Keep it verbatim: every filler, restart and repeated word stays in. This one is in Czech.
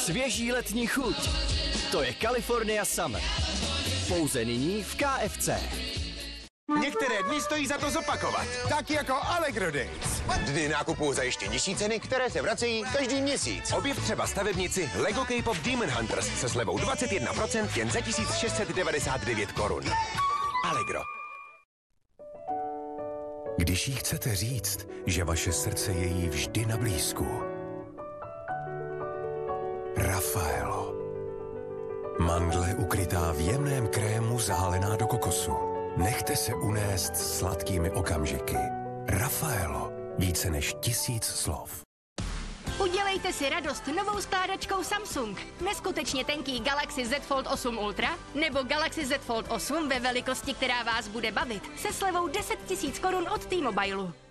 svěží letní chuť. To je California Summer. Pouze nyní v K F C. Některé dny stojí za to zopakovat. Tak jako Allegro Days. Dny nákupu za ještě nižší ceny, které se vracejí každý měsíc. Objev třeba stavebnici Lego K-pop Demon Hunters se slevou dvacet jedna procent jen za tisíc šest set devadesát devět korun. Allegro. Když jí chcete říct, že vaše srdce je jí vždy na blízku. Raffaello. Mandle ukrytá v jemném krému zahalená do kokosu. Nechte se unést sladkými okamžiky. Raffaello. Více než tisíc slov. Udělejte si radost novou skládačkou Samsung. Neskutečně tenký Galaxy Z Fold osm Ultra nebo Galaxy Z Fold osm ve velikosti, která vás bude bavit, se slevou deset tisíc korun od T-Mobilu.